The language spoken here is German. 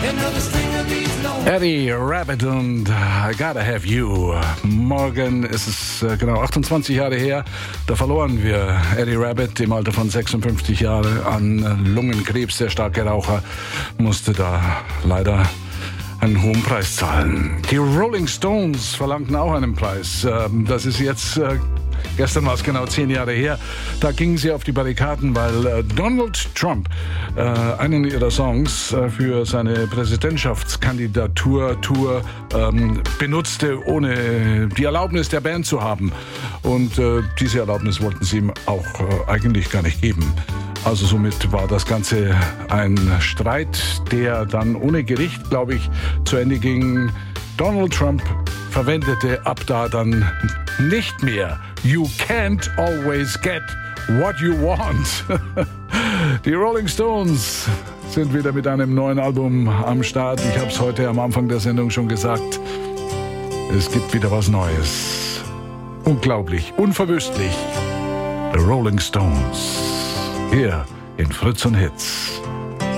Eddie Rabbitt und I Gotta Have You. Morgen ist es genau 28 Jahre her. Da verloren wir Eddie Rabbitt im Alter von 56 Jahren an Lungenkrebs. Der starke Raucher musste da leider einen hohen Preis zahlen. Die Rolling Stones verlangten auch einen Preis. Das ist jetzt... Gestern war es genau 10 Jahre her. Da gingen sie auf die Barrikaden, weil Donald Trump einen ihrer Songs für seine Präsidentschaftskandidatur benutzte, ohne die Erlaubnis der Band zu haben. Und diese Erlaubnis wollten sie ihm auch eigentlich gar nicht geben. Also somit war das Ganze ein Streit, der dann ohne Gericht, glaube ich, zu Ende ging. Donald Trump verwendete ab da dann nicht mehr You can't always get what you want. Die Rolling Stones sind wieder mit einem neuen Album am Start. Ich habe es heute am Anfang der Sendung schon gesagt. Es gibt wieder was Neues. Unglaublich, unverwüstlich. The Rolling Stones. Hier in Fritz und Hits.